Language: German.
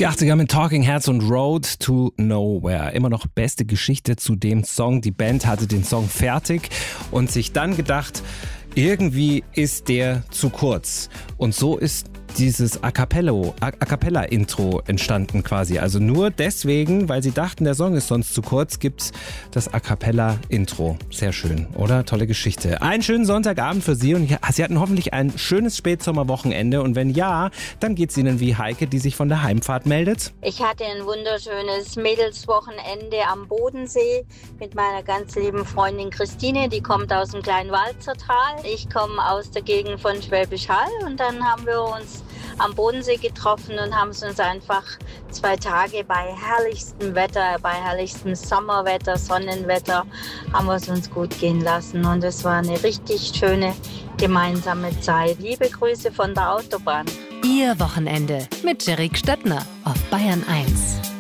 Die 80er mit Talking Heads und Road to Nowhere. Immer noch beste Geschichte zu dem Song. Die Band hatte den Song fertig und sich dann gedacht, irgendwie ist der zu kurz. Und so ist dieses A Cappella-Intro entstanden quasi. Also nur deswegen, weil sie dachten, der Song ist sonst zu kurz, gibt's das A Cappella-Intro. Sehr schön, oder? Tolle Geschichte. Einen schönen Sonntagabend für Sie und Sie hatten hoffentlich ein schönes Spätsommerwochenende und wenn ja, dann geht's Ihnen wie Heike, die sich von der Heimfahrt meldet. Ich hatte ein wunderschönes Mädelswochenende am Bodensee mit meiner ganz lieben Freundin Christine, die kommt aus dem kleinen Walzertal. Ich komme aus der Gegend von Schwäbisch Hall und dann haben wir uns am Bodensee getroffen und haben uns einfach 2 Tage bei herrlichstem Wetter, bei herrlichstem Sommerwetter, Sonnenwetter, haben wir es uns gut gehen lassen und es war eine richtig schöne gemeinsame Zeit. Liebe Grüße von der Autobahn. Ihr Wochenende mit Jerik Stöttner auf Bayern 1.